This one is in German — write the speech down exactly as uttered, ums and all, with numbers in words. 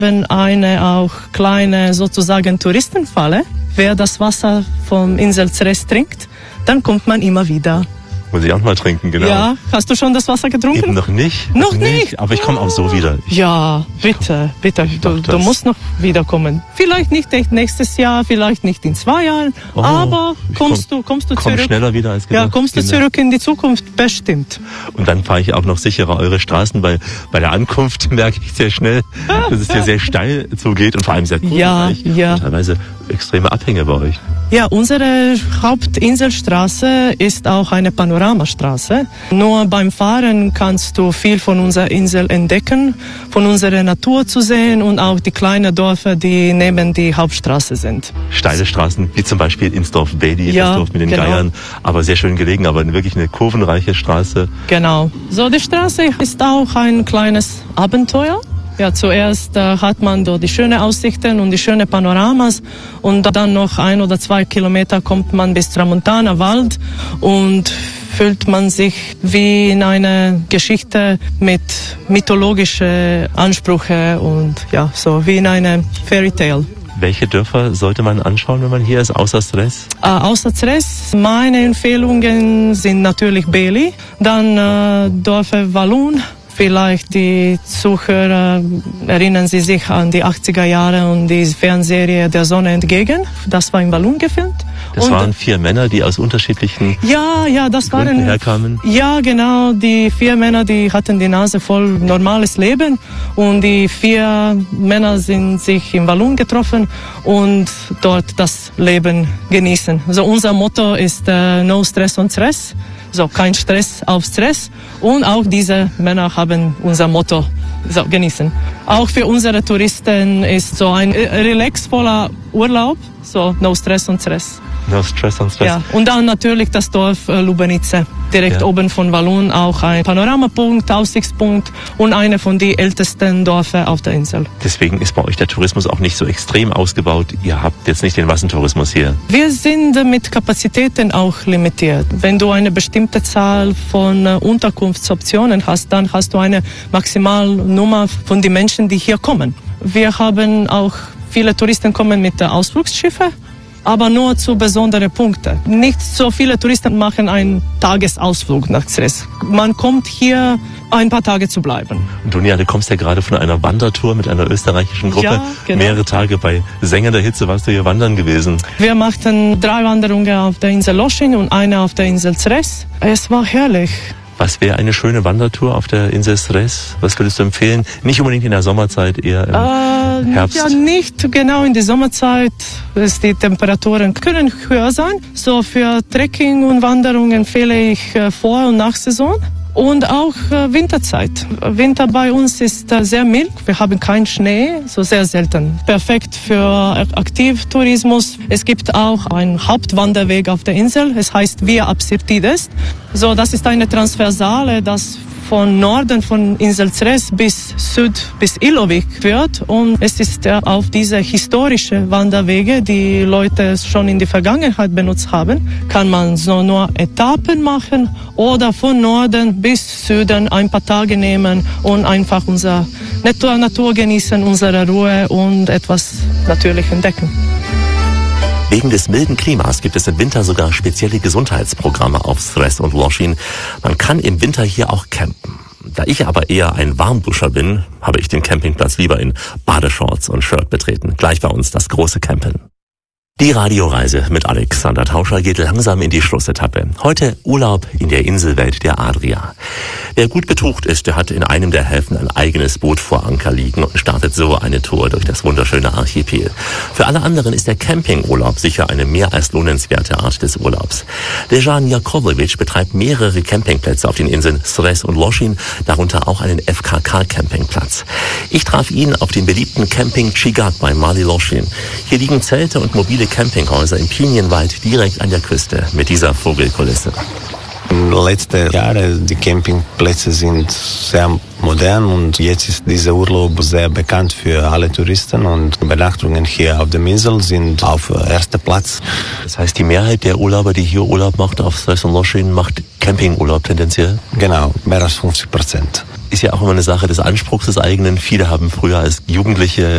Wenn eine auch kleine sozusagen Touristenfalle, wer das Wasser vom Insel Zres trinkt, dann kommt man immer wieder. Muss ich auch mal trinken, genau. Ja, hast du schon das Wasser getrunken? Eben noch nicht. Noch nicht? nicht. Aber ich komme auch so wieder. Ich ja, bitte, bitte. Du, du musst noch wiederkommen. Vielleicht nicht nächstes Jahr, vielleicht nicht in zwei Jahren, oh, aber kommst komm, du, kommst du komm zurück. schneller wieder als gedacht. Ja, kommst du zurück in die Zukunft, bestimmt. Und dann fahre ich auch noch sicherer eure Straßen, weil bei der Ankunft merke ich sehr schnell, dass es hier sehr steil zugeht und vor allem sehr kurvenreich. Ja, ja. Und teilweise extreme Abhänge bei euch. Ja, unsere Hauptinselstraße ist auch eine Panoramastraße. Nur beim Fahren kannst du viel von unserer Insel entdecken, von unserer Natur zu sehen und auch die kleinen Dörfer, die neben die Hauptstraße sind. Steile Straßen, wie zum Beispiel ins Dorf Bedi, ja, das Dorf mit den genau. Geiern, aber sehr schön gelegen, aber wirklich eine kurvenreiche Straße. Genau. So, die Straße ist auch ein kleines Abenteuer. Ja, zuerst äh, hat man dort die schönen Aussichten und die schönen Panoramas und dann noch ein oder zwei Kilometer kommt man bis Tramontana Wald und fühlt man sich wie in einer Geschichte mit mythologischen Ansprüchen und ja, so wie in einem Fairy Tale. Welche Dörfer sollte man anschauen, wenn man hier ist, außer Zres? Äh, außer Zres, meine Empfehlungen sind natürlich Beli, dann äh, Dörfer Walloon. Vielleicht die Zuhörer erinnern Sie sich an die achtziger Jahre und die Fernsehserie Der Sonne entgegen. Das war in Walloon gefilmt. Das und waren vier Männer, die aus unterschiedlichen ja, ja, das Gründen waren, herkamen. Ja, genau. Die vier Männer, die hatten die Nase voll normales Leben und die vier Männer sind sich in Walloon getroffen und dort das Leben genießen. Also unser Motto ist äh, No Stress on Zres. So, kein Stress auf Stress. Und auch diese Männer haben unser Motto, so, genießen. Auch für unsere Touristen ist so ein relaxvoller Urlaub, so no Stress und Stress. No Stress und Stress. Ja, und dann natürlich das Dorf äh, Lubenice, direkt ja. oben von Walloon, auch ein Panoramapunkt, Aussichtspunkt und eine von den ältesten Dörfer auf der Insel. Deswegen ist bei euch der Tourismus auch nicht so extrem ausgebaut. Ihr habt jetzt nicht den Massentourismus hier. Wir sind mit Kapazitäten auch limitiert. Wenn du eine bestimmte Zahl von äh, Unterkunftsoptionen hast, dann hast du eine Maximalnummer von den Menschen, die hier kommen. Wir haben auch viele Touristen kommen mit Ausflugsschiffen, aber nur zu besonderen Punkten. Nicht so viele Touristen machen einen Tagesausflug nach Zres. Man kommt hier, ein paar Tage zu bleiben. Und Dunja, du kommst ja gerade von einer Wandertour mit einer österreichischen Gruppe. Ja, genau. Mehrere Tage bei sengender Hitze warst du hier wandern gewesen. Wir machten drei Wanderungen auf der Insel Loschin und eine auf der Insel Zres. Es war herrlich. Was wäre eine schöne Wandertour auf der Insel Zres? Was würdest du empfehlen? Nicht unbedingt in der Sommerzeit, eher im äh, Herbst? Ja, nicht genau in der Sommerzeit. Die Temperaturen können höher sein. So für Trekking und Wanderung empfehle ich äh, Vor- und Nachsaison. Und auch äh, Winterzeit. Winter bei uns ist äh, sehr mild. Wir haben keinen Schnee, so sehr selten. Perfekt für Aktivtourismus. Es gibt auch einen Hauptwanderweg auf der Insel. Es heißt Via Absirtides. So, das ist eine Transversale, das von Norden von Insel Zres bis Süd bis Ilovik führt. Und es ist ja auf diese historische Wanderwege, die Leute schon in der Vergangenheit benutzt haben, kann man so nur Etappen machen oder von Norden bis Süden ein paar Tage nehmen und einfach unsere Natur, Natur genießen, unsere Ruhe und etwas natürlich entdecken. Wegen des milden Klimas gibt es im Winter sogar spezielle Gesundheitsprogramme auf Zres und Loschin. Man kann im Winter hier auch campen. Da ich aber eher ein Warmduscher bin, habe ich den Campingplatz lieber in Badeshorts und Shirt betreten. Gleich bei uns das große Campen. Die Radioreise mit Alexander Tauscher geht langsam in die Schlussetappe. Heute Urlaub in der Inselwelt der Adria. Wer gut betucht ist, der hat in einem der Häfen ein eigenes Boot vor Anker liegen und startet so eine Tour durch das wunderschöne Archipel. Für alle anderen ist der Campingurlaub sicher eine mehr als lohnenswerte Art des Urlaubs. Dejan Jakovovic betreibt mehrere Campingplätze auf den Inseln Zres und Loschin, darunter auch einen F K K-Campingplatz. Ich traf ihn auf dem beliebten Camping Chigat bei Mali Loschin. Hier liegen Zelte und mobile Campinghäuser im Pinienwald direkt an der Küste mit dieser Vogelkulisse. Letzte Jahre die Campingplätze sind sehr modern und jetzt ist dieser Urlaub sehr bekannt für alle Touristen und Übernachtungen hier auf der Insel sind auf erster Platz. Das heißt, die Mehrheit der Urlauber, die hier Urlaub macht auf Zres und Loschin, macht Campingurlaub tendenziell? Genau, mehr als fünfzig Prozent. ist ja auch immer eine Sache des Anspruchs des eigenen. Viele haben früher als Jugendliche